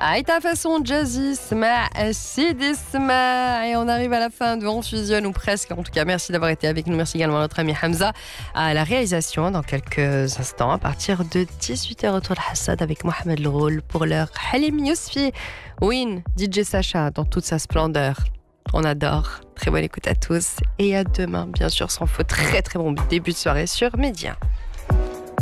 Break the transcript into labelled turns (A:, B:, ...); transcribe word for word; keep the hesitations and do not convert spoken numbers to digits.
A: Aïta façon jazzy, sma, sidi sma. Et on arrive à la fin de On Fusionne, ou presque. En tout cas, merci d'avoir été avec nous. Merci également à notre ami Hamza à la réalisation dans quelques instants à partir de dix-huit heures autour de Hassad avec Mohamed Leroul pour leur Halim Yousfi. Win, D J Sacha dans toute sa splendeur. On adore. Très bonne écoute à tous. Et à demain, bien sûr, sans faute. Très très bon début de soirée sur Média.